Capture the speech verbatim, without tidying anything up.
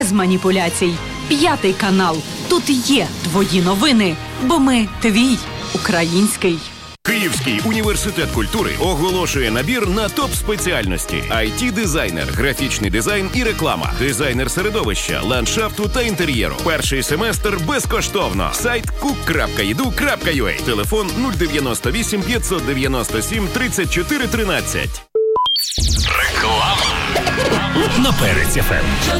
без маніпуляцій. П'ятий канал. Тут є твої новини, бо ми твій український. Київський університет культури оголошує набір на топ-спеціальності: ай ті-дизайнер, графічний дизайн і реклама, дизайнер середовища, ландшафту та інтер'єру. Перший семестр безкоштовно. Сайт кук крапка і ду крапка ю а. Телефон нуль дев'яносто вісім п'ятсот дев'яносто сім тридцять чотири тринадцять. Реклама на Перець еф ем.